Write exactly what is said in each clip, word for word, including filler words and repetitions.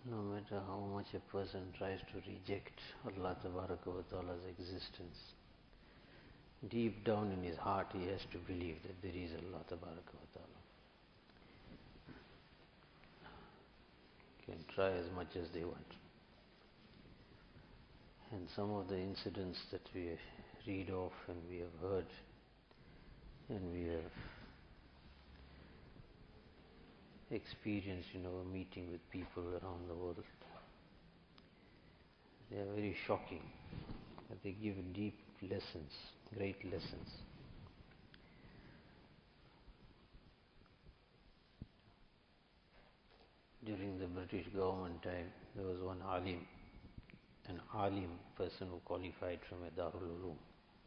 No matter how much a person tries to reject Allah Tabaraka wa Ta'ala's existence, deep down in his heart he has to believe that there is Allah Tabaraka wa Ta'ala. Can try as much as they want. And some of the incidents that we read of and we have heard and we have experienced in our meeting with people around the world, they are very shocking, but they give deep lessons, great lessons. During the British government time, there was one alim, an alim person who qualified from a Darul Uloom.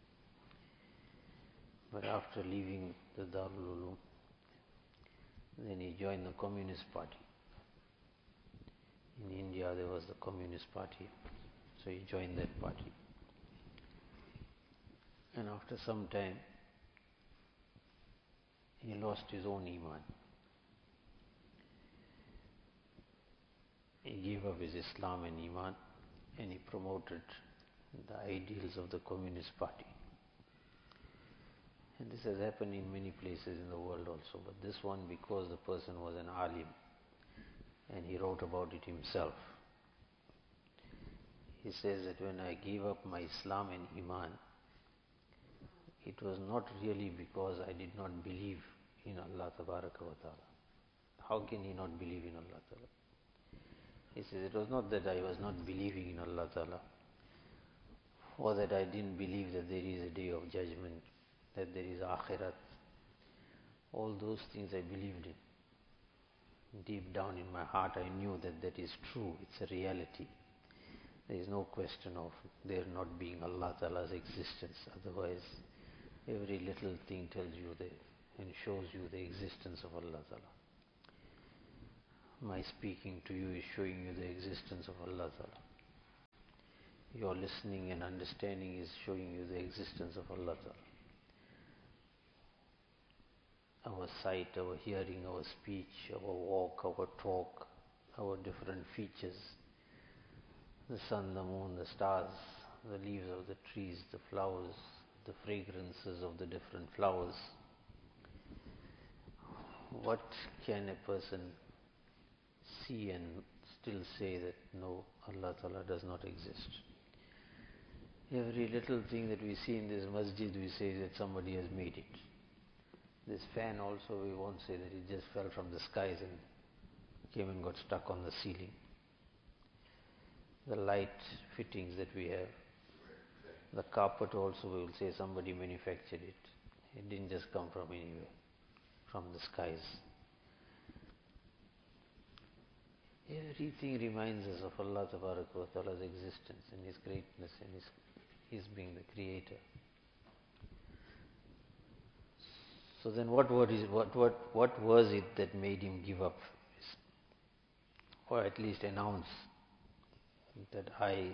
But after leaving the Darul Uloom, then he joined the Communist Party. In India there was the Communist Party, so he joined that party. And after some time, he lost his own Iman. He gave up his Islam and Iman and he promoted the ideals of the Communist Party. And this has happened in many places in the world also, but this one, because the person was an alim and he wrote about it himself. He says that when I gave up my Islam and Iman, it was not really because I did not believe in Allah Tabaraka wa Ta'ala. How can he not believe in Allah Ta'ala? He says it was not that I was not believing in Allah Ta'ala, or that I didn't believe that there is a day of judgment, that there is akhirat. All those things I believed in. Deep down in my heart I knew that that is true, it's a reality. There is no question of there not being Allah Ta'ala's existence. Otherwise, every little thing tells you the, and shows you the existence of Allah Ta'ala. My speaking to you is showing you the existence of Allah Ta'ala. Your listening and understanding is showing you the existence of Allah Ta'ala. Our sight, our hearing, our speech, our walk, our talk, our different features, the sun, the moon, the stars, the leaves of the trees, the flowers, the fragrances of the different flowers. What can a person see and still say that no, Allah Ta'ala does not exist? Every little thing that we see in this masjid, we say that somebody has made it. This fan also, we won't say that it just fell from the skies and came and got stuck on the ceiling. The light fittings that we have, the carpet also, we will say somebody manufactured it. It didn't just come from anywhere, from the skies. Everything reminds us of Allah Tabaraka wa Ta'ala's existence and His greatness and His, His being the creator. So then what, what, is, what, what, what was it that made him give up, or at least announce that I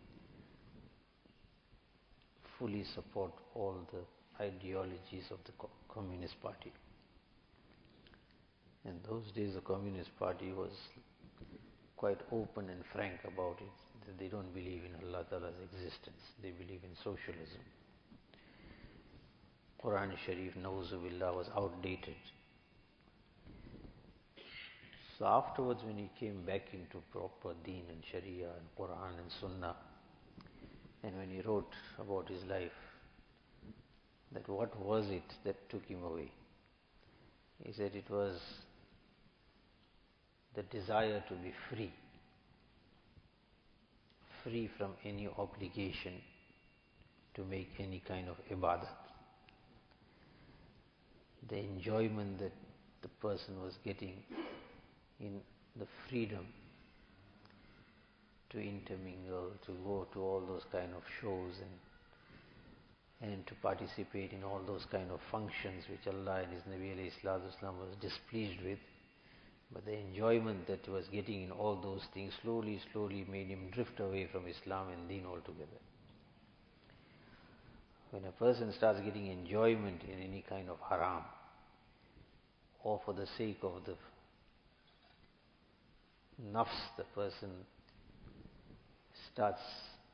fully support all the ideologies of the Communist Party? In those days the Communist Party was quite open and frank about it, that they don't believe in Allah Ta'ala's existence, they believe in socialism. Quran Sharif, Nauzubillah, was outdated. So afterwards when he came back into proper deen and Sharia and Quran and Sunnah, and when he wrote about his life, that what was it that took him away? He said it was the desire to be free, free from any obligation to make any kind of ibadat. The enjoyment that the person was getting in the freedom to intermingle, to go to all those kind of shows and and to participate in all those kind of functions which Allah and His Nabi alayhi salatu wasalam was displeased with. But the enjoyment that he was getting in all those things slowly, slowly made him drift away from Islam and Deen altogether. When a person starts getting enjoyment in any kind of haram, or for the sake of the nafs, the person starts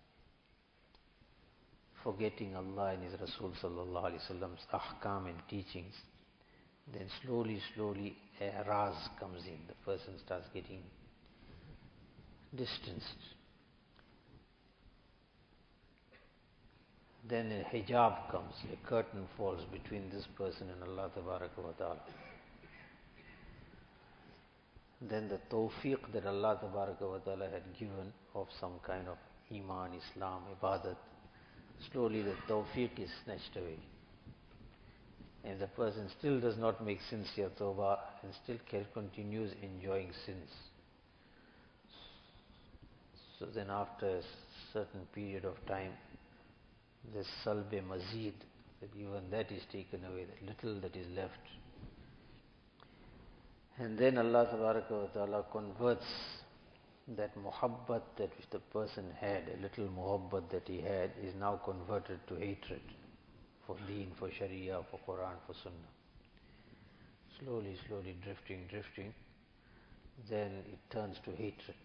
forgetting Allah and His Rasul sallallahu alaihi wasallam's ahkam and teachings, then slowly, slowly a raz comes in. The person starts getting distanced. Then a hijab comes, a curtain falls between this person and Allah tabaraka wa ta'ala. Then the tawfiq that Allah tabaraka wa ta'ala had given of some kind of iman, Islam, ibadat, slowly the tawfiq is snatched away. And the person still does not make sincere tawbah and still continues enjoying sins. So then after a certain period of time, this salbe mazid, that even that is taken away, that little that is left. And then Allah tabaraka wa ta'ala converts that muhabbat that which the person had, a little muhabbat that he had, is now converted to hatred for deen, for sharia, for Quran, for sunnah. Slowly, slowly drifting, drifting, then it turns to hatred.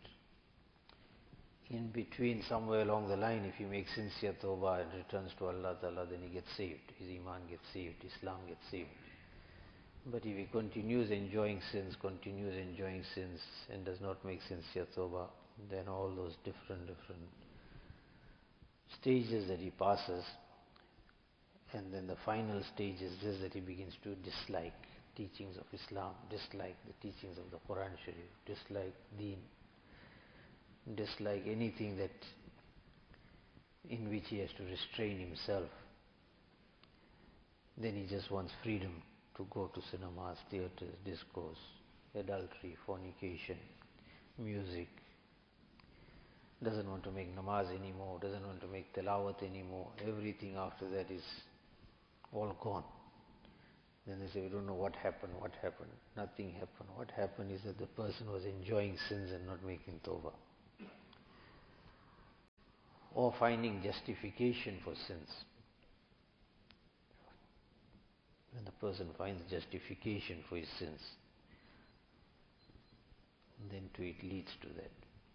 In between, somewhere along the line, if he makes sincere tawbah and returns to Allah Ta'ala, then he gets saved. His iman gets saved, Islam gets saved. But if he continues enjoying sins, continues enjoying sins, and does not make sincere tawbah, then all those different, different stages that he passes, and then the final stage is this, that he begins to dislike teachings of Islam, dislike the teachings of the Quran Sharif, dislike deen, dislike anything that in which he has to restrain himself. Then he just wants freedom to go to cinemas, theatres, discourse, adultery, fornication, music. Doesn't want to make namaz anymore, doesn't want to make tilawat anymore. Everything after that is all gone. Then they say, we don't know what happened, what happened. Nothing happened. What happened is that the person was enjoying sins and not making tawbah. Or finding justification for sins. When the person finds justification for his sins, then to it leads to that.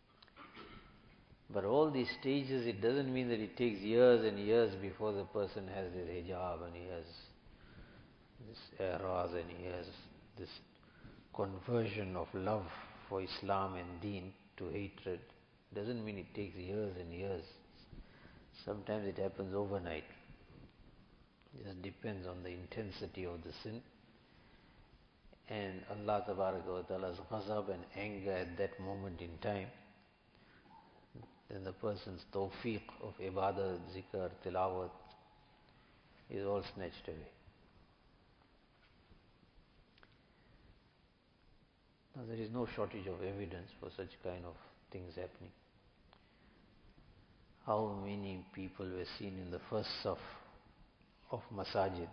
But all these stages, it doesn't mean that it takes years and years before the person has this hijab and he has this i'raz and he has this conversion of love for Islam and deen to hatred. Doesn't mean it takes years and years. Sometimes it happens overnight. It just depends on the intensity of the sin and Allah Tabaraka wa Ta'ala's ghazab and anger at that moment in time. Then the person's tawfiq of ibadah, zikr, tilawat is all snatched away. Now there is no shortage of evidence for such kind of things happening. How many people were seen in the first saf of masajid?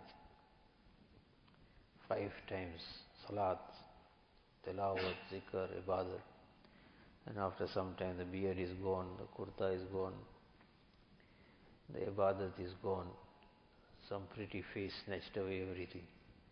Five times salat, tilawat, zikr, ibadah. And after some time the beard is gone, the kurta is gone, the ibadat is gone, some pretty face snatched away everything.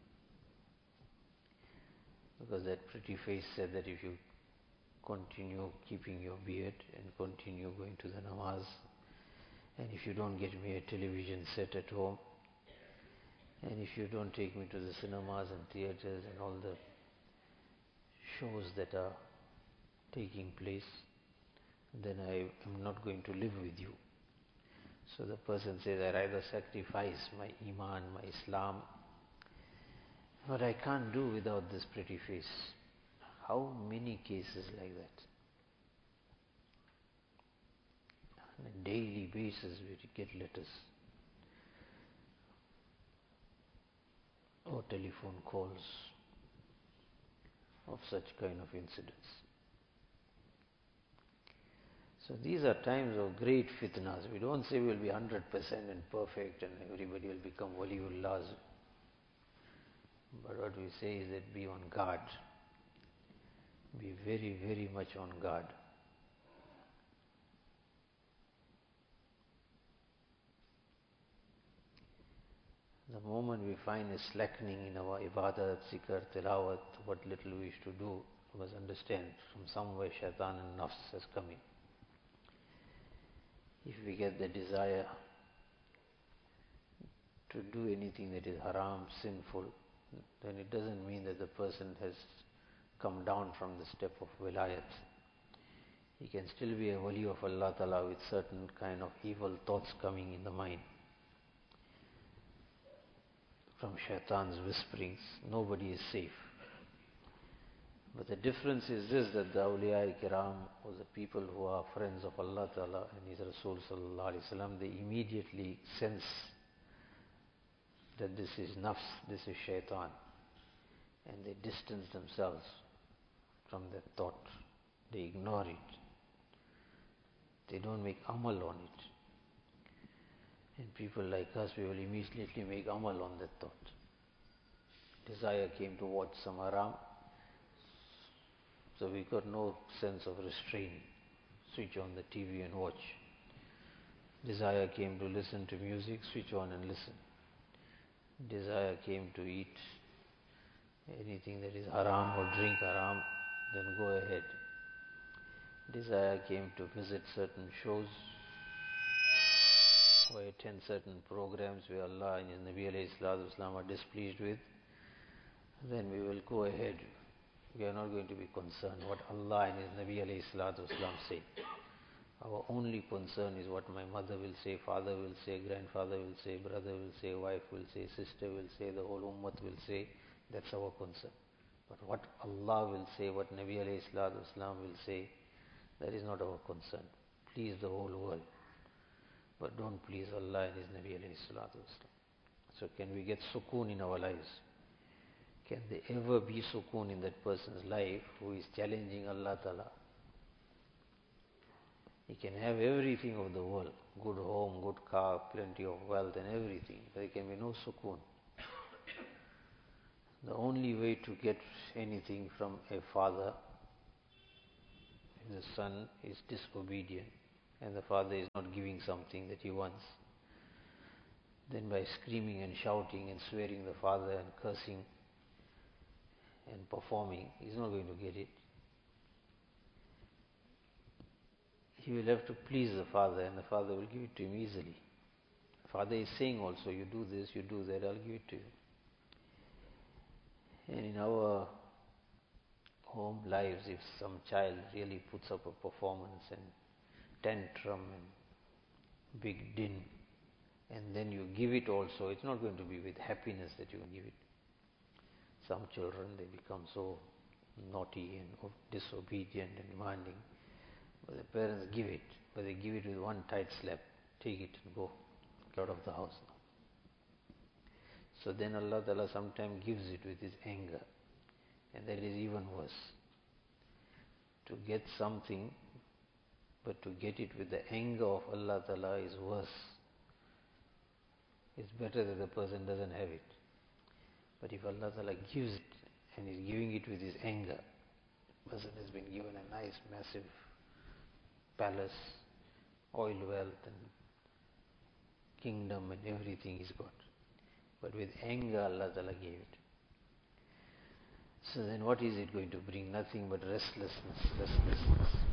Because that pretty face said that if you continue keeping your beard and continue going to the namaz, and if you don't get me a television set at home, and if you don't take me to the cinemas and theatres and all the shows that are taking place, then I am not going to live with you. So the person says, I rather sacrifice my iman, my Islam, but I can't do without this pretty face. How many cases like that? On a daily basis we get letters or telephone calls of such kind of incidents. So these are times of great fitnas. We don't say we'll be one hundred percent and perfect and everybody will become waliullahs. But what we say is that be on guard. Be very, very much on guard. The moment we find a slackening in our ibadah, zikr, tilawat, what little we used to do, You must understand, from somewhere shaitan and nafs has come in. If we get the desire to do anything that is haram, sinful, then it doesn't mean that the person has come down from the step of wilayat. He can still be a wali of Allah Ta'ala with certain kind of evil thoughts coming in the mind. From shaitan's whisperings, nobody is safe. But the difference is this, that the awliya kiram, or the people who are friends of Allah Ta'ala and His Rasul Sallallahu Alaihi Wasallam, they immediately sense that this is nafs, this is shaitan, and they distance themselves from that thought. They ignore it. They don't make amal on it. And people like us, we will immediately make amal on that thought. Desire came to watch some haram, so we got no sense of restraint. Switch on the T V and watch. Desire came to listen to music, switch on and listen. Desire came to eat anything that is haram or drink haram, then go ahead. Desire came to visit certain shows or attend certain programs where Allah and His Nabi alayhi salatu wasalam are displeased with, then we will go ahead. We are not going to be concerned what Allah and His Nabi alayhi salatu wasalam say. Our only concern is what my mother will say, father will say, grandfather will say, brother will say, wife will say, sister will say, the whole ummah will say. That's our concern. But what Allah will say, what Nabi alayhi salatu wasalam will say, that is not our concern. Please the whole world, but don't please Allah and His Nabi alayhi salatu wasalam. So can we get sukoon in our lives? Can there ever be sukoon in that person's life who is challenging Allah Ta'ala? He can have everything of the world, good home, good car, plenty of wealth and everything, but there can be no sukoon. The only way to get anything from a father, if the son is disobedient and the father is not giving something that he wants, then by screaming and shouting and swearing the father and cursing and performing, he's not going to get it. He will have to please the father, and the father will give it to him easily. The father is saying also, you do this, you do that, I'll give it to you. And in our home lives, if some child really puts up a performance and tantrum and big din, and then you give it also, it's not going to be with happiness that you give it. Some children, they become so naughty and disobedient and demanding. But the parents give it, but they give it with one tight slap. Take it and go. Get out of the house now. So then Allah Ta'ala sometimes gives it with His anger. And that is even worse. To get something, but to get it with the anger of Allah Ta'ala is worse. It's better that the person doesn't have it. But if Allah Ta'ala gives it and is giving it with His anger, the person has been given a nice, massive palace, oil wealth and kingdom and everything he's got. But with anger Allah Ta'ala gave it. So then what is it going to bring? Nothing but restlessness, restlessness.